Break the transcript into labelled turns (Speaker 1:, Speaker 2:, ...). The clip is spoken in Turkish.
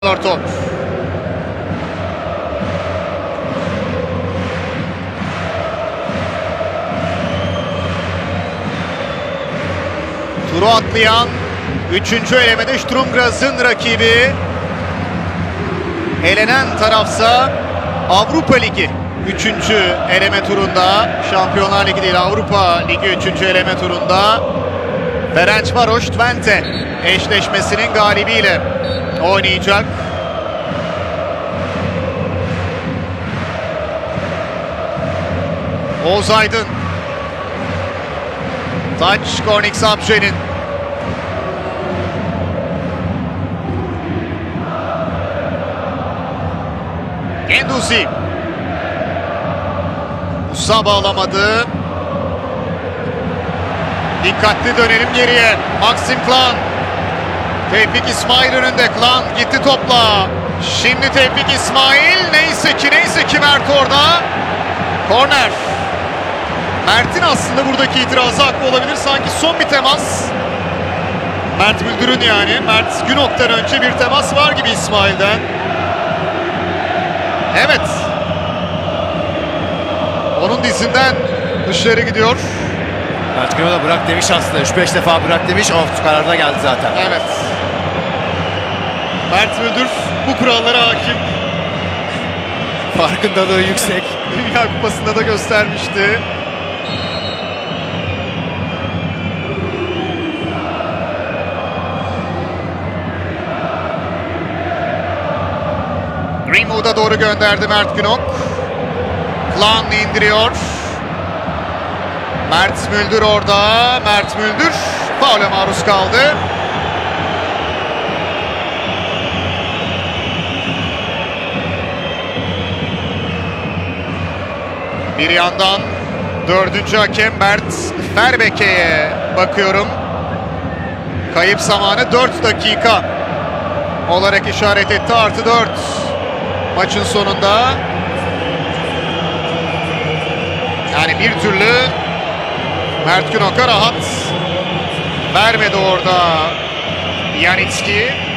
Speaker 1: Top. Turu atlayan 3. elemede Sturm Graz'ın rakibi. Elenen tarafsa Avrupa Ligi 3. eleme turunda, Şampiyonlar Ligi değil Avrupa Ligi 3. eleme turunda Ferencvaros Twente eşleşmesinin galibiyle oynayacak. Oğuz Aydın. Taç Kornik Sapşe'nin. Genduzi. Musa bağlamadı. Dikkatli dönelim geriye. Maxim Klan. Tevfik İsmail önünde. Klan gitti topla. Şimdi Tevfik İsmail. Neyse ki Mert orada. Korner. Mert'in aslında buradaki itirazı haklı olabilir. Sanki son bir temas. Mert Müldür'ün yani. Mert Günok'tan önce bir temas var gibi İsmail'den. Evet. Onun dizinden dışarı gidiyor.
Speaker 2: Mert Günok'a bırak demiş aslında. 3-5 defa bırak demiş. Of, kararına geldi zaten.
Speaker 1: Evet. Mert Müldür bu kurallara hakim.
Speaker 2: Farkındalığı yüksek.
Speaker 1: Dünya Kupası'nda da göstermişti. Greenwood'a doğru gönderdi Mert Günok. Klan indiriyor. Mert Müldür orada. Mert Müldür faule maruz kaldı. Bir yandan 4. hakem Mert Verbeke'ye bakıyorum. Kayıp zamanı 4 dakika olarak işaret etti. +4 maçın sonunda. Yani bir türlü Mert Günok'a rahat vermedi orada Yanitski.